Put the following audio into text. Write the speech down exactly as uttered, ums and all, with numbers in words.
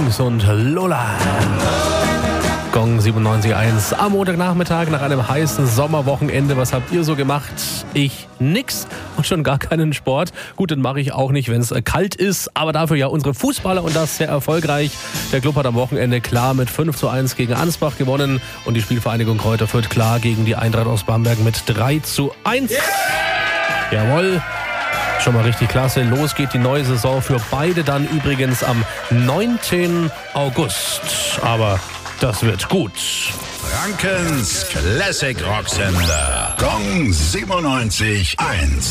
Kings und Lola. Gong siebenundneunzig Komma eins am Montagnachmittag nach einem heißen Sommerwochenende. Was habt ihr so gemacht? Ich nix und schon gar keinen Sport. Gut, den mache ich auch nicht, wenn es kalt ist, aber dafür ja unsere Fußballer und das sehr erfolgreich. Der Club hat am Wochenende klar mit fünf zu eins gegen Ansbach gewonnen und die Spielvereinigung Kräuter Fürth klar gegen die Eintracht aus Bamberg mit drei zu eins. Yeah! Jawohl. Schon mal richtig klasse. Los geht die neue Saison für beide dann übrigens am neunten August. Aber das wird gut. Frankens Classic Rock Sender. Gong siebenundneunzig Komma eins.